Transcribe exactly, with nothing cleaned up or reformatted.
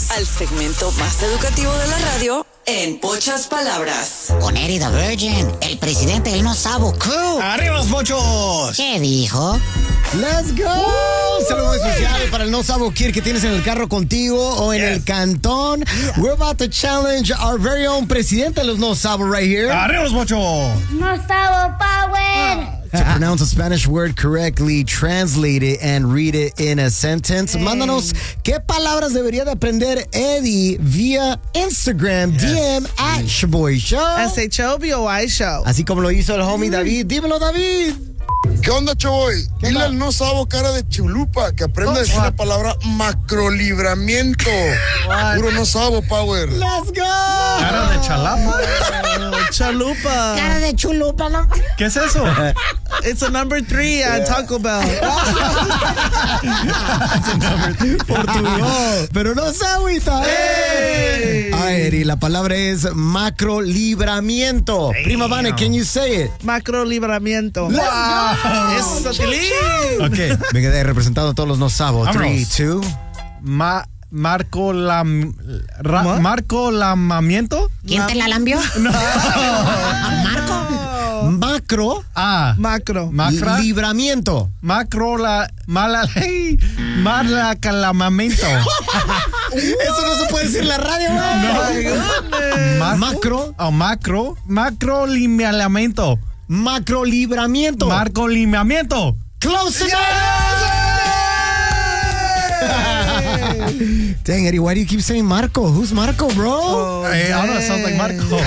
al segmento más educativo de la radio en pocas palabras. Con Eddie the Virgin, el presidente del No Sabo Crew. ¡Arriba los mochos! ¿Qué dijo? ¡Let's go! Saludo especial para el No Sabo Kid que tienes en el carro contigo o en yes. el cantón. Yeah. We're about to challenge our very own presidente de los No Sabo right here. ¡Arriba los mochos! No Sabo Power! To pronounce a Spanish word correctly, translate it and read it in a sentence. Hey. Mándanos qué palabras debería de aprender Eddie vía Instagram, yes. D M at Shaboy Show. S H O B O I Show. Así como lo hizo el homie David. Dímelo, David. ¿Qué onda, Chaboy? Dile al No Sabo cara de chulupa que aprenda oh, a decir what? la palabra macrolibramiento. Puro No Sabo Power. Let's go. Cara de chalapa. Chalupa. Cara de chulupa, ¿no? ¿Qué es eso? It's a number three at yeah. Taco Bell. It's a number three. Portugal. Pero no se agüita. Hey. Ay, Eri, la palabra es macrolibramiento. Hey. Prima Vane, can you say it? Macrolibramiento. Let's go. Eso, Tilín. Ok. Me quedé representando a todos los No Sabo. Three, two. Ma Marco la ra, Marco lamamiento. ¿Quién te la lambió? No. Marco. Macro. Ah. Macro. Macra. Libramiento. Macro la mala ley. Mala calamamiento. Eso no se puede decir en la radio, güey. No. Macro. Macro. Oh, macro. Macro libramiento. Macro libramiento. Marco libramiento. Close enough. Dang, Eddie, why do you keep saying Marco? Who's Marco, bro? Oh, hey, I don't know, sounds like Marco.